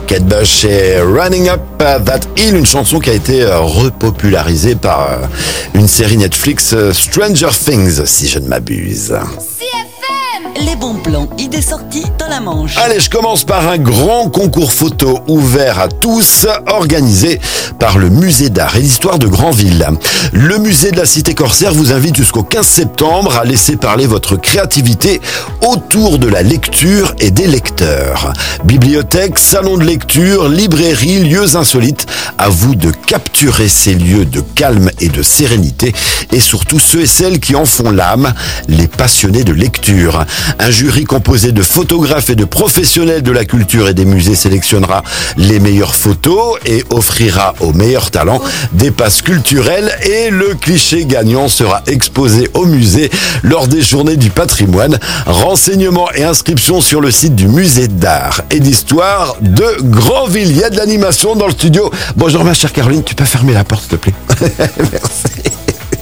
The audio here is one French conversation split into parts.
Kate Bush et Running Up That Hill, une chanson qui a été repopularisée par une série Netflix, Stranger Things, si je ne m'abuse. Les bons plans, idées sorties dans la Manche. Allez, je commence par un grand concours photo ouvert à tous, organisé par le Musée d'Art et d'Histoire de Granville. Le musée de la Cité Corsaire vous invite jusqu'au 15 septembre à laisser parler votre créativité autour de la lecture et des lecteurs. Bibliothèque, salon de lecture, librairie, lieux insolites. À vous de capturer ces lieux de calme et de sérénité et surtout ceux et celles qui en font l'âme, les passionnés de lecture. Un jury composé de photographes et de professionnels de la culture et des musées sélectionnera les meilleures photos et offrira aux meilleurs talents des passes culturelles et le cliché gagnant sera exposé au musée lors des journées du patrimoine. Renseignements et inscriptions sur le site du musée d'art et d'histoire de Granville. Il y a de l'animation dans le studio. Bonjour ma chère Caroline, tu peux fermer la porte s'il te plaît? Merci.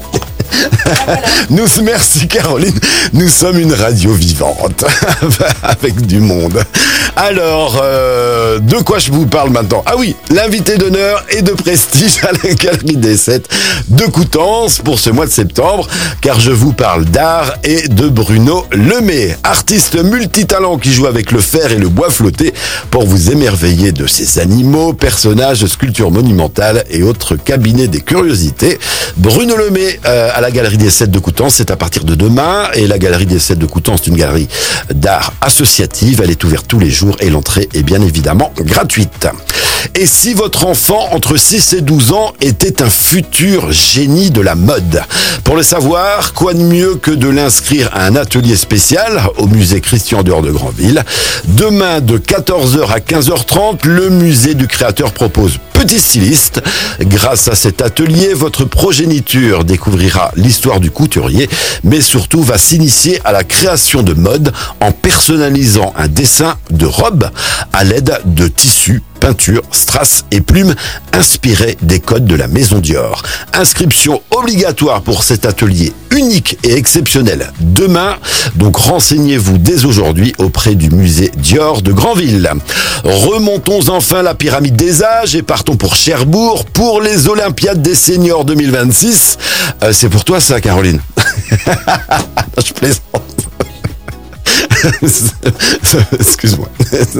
Merci Caroline, nous sommes une radio vivante avec du monde. Alors, de quoi je vous parle maintenant? Ah oui, l'invité d'honneur et de prestige à la Galerie des 7 de Coutances pour ce mois de septembre, car je vous parle d'art et de Bruno Lemay, artiste multitalent qui joue avec le fer et le bois flotté pour vous émerveiller de ses animaux, personnages, sculptures monumentales et autres cabinets des curiosités. Bruno Lemay à la Galerie des 7 de Coutances, c'est à partir de demain, et la Galerie des 7 de Coutances est une galerie d'art associative, elle est ouverte tous les jours et l'entrée est bien évidemment gratuite. Et si votre enfant entre 6 et 12 ans était un futur génie de la mode? Pour le savoir, quoi de mieux que de l'inscrire à un atelier spécial au musée Christian Dior de Granville. Demain de 14h à 15h30, le musée du créateur propose Petit styliste. Grâce à cet atelier, votre progéniture découvrira l'histoire du couturier, mais surtout va s'initier à la création de mode en personnalisant un dessin de robe à l'aide de tissus, peinture, strass et plumes inspirés des codes de la maison Dior. Inscription obligatoire pour cet atelier unique et exceptionnel demain. Donc renseignez-vous dès aujourd'hui auprès du musée Dior de Granville. Remontons enfin la pyramide des âges et partons pour Cherbourg pour les Olympiades des seniors 2026. C'est pour toi ça, Caroline? Je plaisante. Excuse-moi.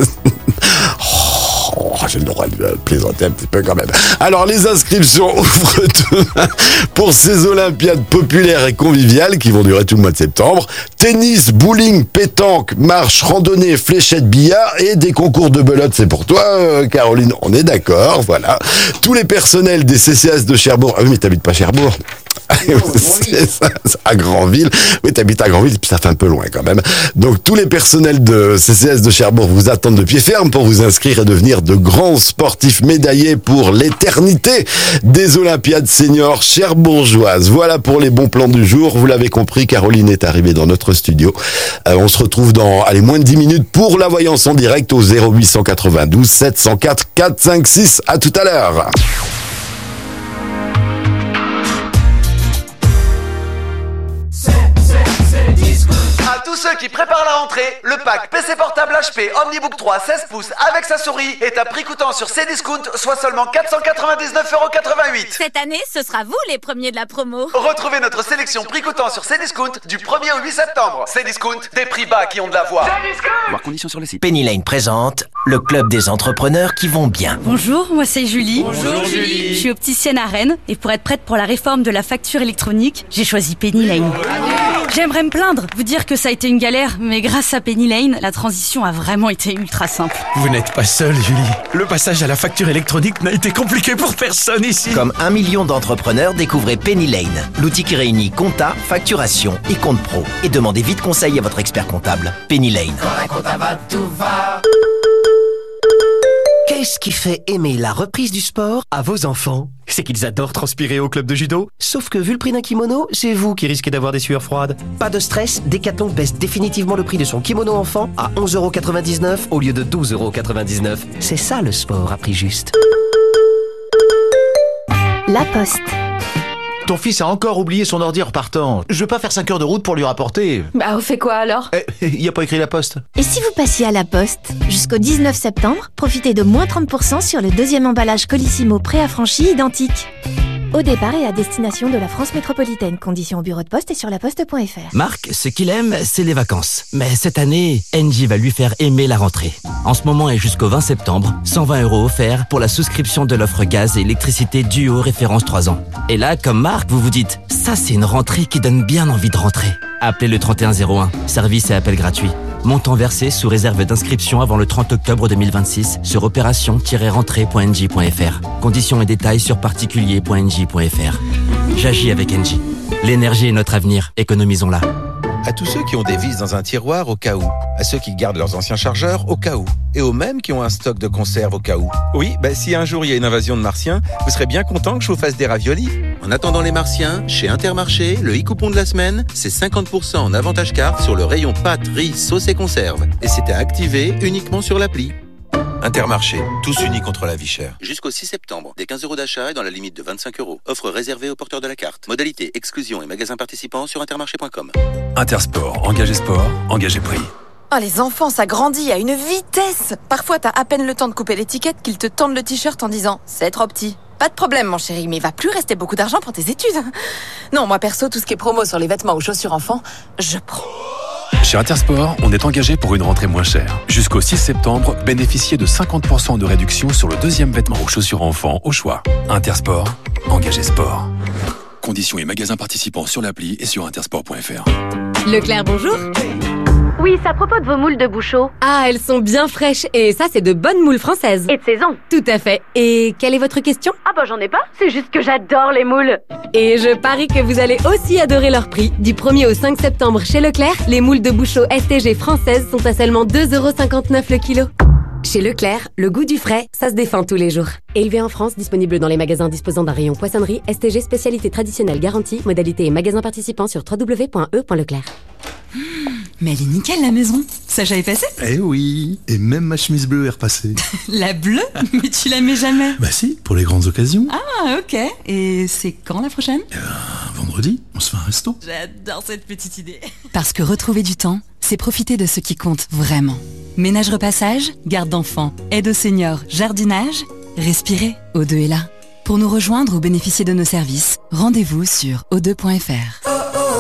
J'ai le droit de plaisanter un petit peu quand même. Alors, les inscriptions ouvrent demain pour ces Olympiades populaires et conviviales qui vont durer tout le mois de septembre. Tennis, bowling, pétanque, marche, randonnée, fléchette, billard et des concours de belote. C'est pour toi, Caroline. On est d'accord, voilà. Tous les personnels des CCAS de Cherbourg. Ah oui, mais t'habites pas Cherbourg. C'est ça, à Granville. Oui, t'habites à Granville, puis ça fait un peu loin quand même. Donc, tous les personnels de CCS de Cherbourg vous attendent de pied ferme pour vous inscrire et devenir de grands sportifs médaillés pour l'éternité des Olympiades seniors cherbourgeoises. Voilà pour les bons plans du jour. Vous l'avez compris, Caroline est arrivée dans notre studio. On se retrouve dans, moins de 10 minutes pour la voyance en direct au 0892 704 456. À tout à l'heure. Tous ceux qui préparent la rentrée, le pack PC portable HP Omnibook 3 16 pouces avec sa souris est à prix coûtant sur Cdiscount, soit seulement 499,88 €. Cette année, ce sera vous les premiers de la promo. Retrouvez notre sélection prix coûtant sur Cdiscount du 1er au 8 septembre. Cdiscount, des prix bas qui ont de la voix. Voir conditions sur le site. Penny Lane présente le club des entrepreneurs qui vont bien. Bonjour, moi c'est Julie. Bonjour Julie. Je suis opticienne à Rennes et pour être prête pour la réforme de la facture électronique, j'ai choisi Penny Lane. J'aimerais me plaindre, vous dire que ça a été une galère, mais grâce à Penny Lane, la transition a vraiment été ultra simple. Vous n'êtes pas seule, Julie. Le passage à la facture électronique n'a été compliqué pour personne ici. Comme 1 million d'entrepreneurs, découvrez Penny Lane, l'outil qui réunit compta, facturation et compte pro. Et demandez vite conseil à votre expert comptable. Penny Lane. Quand un comptable va, tout va. Qu'est-ce qui fait aimer la reprise du sport à vos enfants? C'est qu'ils adorent transpirer au club de judo. Sauf que vu le prix d'un kimono, c'est vous qui risquez d'avoir des sueurs froides. Pas de stress, Decathlon baisse définitivement le prix de son kimono enfant à 11,99 € au lieu de 12,99 €. C'est ça le sport à prix juste. La Poste. Ton fils a encore oublié son ordi en repartant. Je veux pas faire 5 heures de route pour lui rapporter. Bah, on fait quoi alors? Y a pas écrit la poste. Et si vous passiez à la poste? Jusqu'au 19 septembre, profitez de moins 30% sur le deuxième emballage Colissimo préaffranchi identique. Au départ et à destination de la France métropolitaine. Conditions au bureau de poste et sur laposte.fr. Marc, ce qu'il aime, c'est les vacances. Mais cette année, Engie va lui faire aimer la rentrée. En ce moment et jusqu'au 20 septembre, 120 € offerts pour la souscription de l'offre gaz et électricité Duo référence 3 ans. Et là, comme Marc, vous vous dites, ça c'est une rentrée qui donne bien envie de rentrer. Appelez le 3101, service et appel gratuit. Montant versé sous réserve d'inscription avant le 30 octobre 2026 sur opération-rentrée.engie.fr. Conditions et détails sur particulier.engie.fr. J'agis avec Engie. L'énergie est notre avenir, économisons-la. À tous ceux qui ont des vis dans un tiroir au cas où, à ceux qui gardent leurs anciens chargeurs au cas où, et aux mêmes qui ont un stock de conserve au cas où. Oui, si un jour il y a une invasion de martiens, vous serez bien content que je vous fasse des raviolis. En attendant les martiens, chez Intermarché, le e-coupon de la semaine, c'est 50% en avantage carte sur le rayon pâtes, riz, sauce et conserve. Et c'est à activer uniquement sur l'appli. Intermarché, tous unis contre la vie chère. Jusqu'au 6 septembre, des 15 € d'achat et dans la limite de 25 €. Offre réservée aux porteurs de la carte. Modalité, exclusion et magasins participants sur intermarché.com. Intersport, engagé sport, engagé prix. Oh, les enfants, ça grandit à une vitesse. Parfois, t'as à peine le temps de couper l'étiquette qu'ils te tendent le t-shirt en disant « c'est trop petit ». Pas de problème, mon chéri, mais il va plus rester beaucoup d'argent pour tes études. Non, moi perso, tout ce qui est promo sur les vêtements ou chaussures enfants, je prends. Chez Intersport, on est engagé pour une rentrée moins chère. Jusqu'au 6 septembre, bénéficiez de 50% de réduction sur le deuxième vêtement ou chaussures enfants au choix. Intersport, engagé sport. Conditions et magasins participants sur l'appli et sur intersport.fr. Leclerc, bonjour. Oui, c'est à propos de vos moules de Bouchot. Ah, elles sont bien fraîches. Et ça, c'est de bonnes moules françaises. Et de saison. Tout à fait. Et quelle est votre question? Ah j'en ai pas. C'est juste que j'adore les moules. Et je parie que vous allez aussi adorer leur prix. Du 1er au 5 septembre chez Leclerc, les moules de Bouchot STG françaises sont à seulement 2,59 € le kilo. Chez Leclerc, le goût du frais, ça se défend tous les jours. Élevé en France, disponible dans les magasins disposant d'un rayon poissonnerie, STG spécialité traditionnelle garantie, modalité et magasins participants sur www.e.leclerc. Mais elle est nickel la maison. Ça j'avais passé? Eh oui, et même ma chemise bleue est repassée. La bleue? Mais tu la mets jamais. Bah si, pour les grandes occasions. Ah ok, et c'est quand la prochaine? Vendredi, on se fait un resto. J'adore cette petite idée. Parce que retrouver du temps, c'est profiter de ce qui compte vraiment. Ménage repassage, garde d'enfants, aide aux seniors, jardinage, respirez, O2 est là. Pour nous rejoindre ou bénéficier de nos services, rendez-vous sur o2.fr.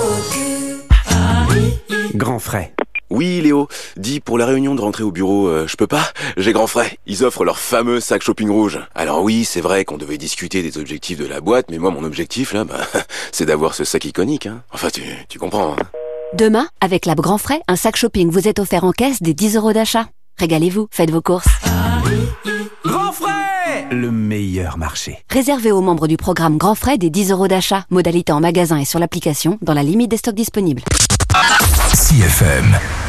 Grand frais. Oui Léo, dis pour la réunion de rentrée au bureau, je peux pas? J'ai grand frais. Ils offrent leur fameux sac shopping rouge. Alors oui, c'est vrai qu'on devait discuter des objectifs de la boîte, mais moi mon objectif là, c'est d'avoir ce sac iconique. Hein. Enfin tu comprends. Hein. Demain, avec l'app Grand Frais, un sac shopping vous est offert en caisse des 10 € d'achat. Régalez-vous, faites vos courses. Grand Frais, le meilleur marché. Réservé aux membres du programme Grand Frais des 10 € d'achat. Modalité en magasin et sur l'application, dans la limite des stocks disponibles. 6FM.